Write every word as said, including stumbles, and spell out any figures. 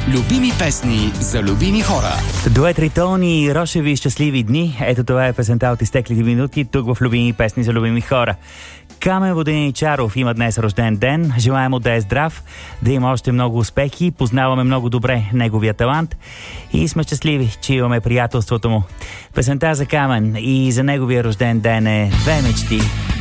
Любими песни за любими хора. Дует Ритони и Рошеви щастливи дни. Ето това е песента от изтеклите минути тук в Любими песни за любими хора. Камен Воденичаров има днес рожден ден. Желаем му да е здрав, да има още много успехи. Познаваме много добре неговия талант и сме щастливи, че имаме приятелството му. Песента за Камен и за неговия рожден ден е Две мечти.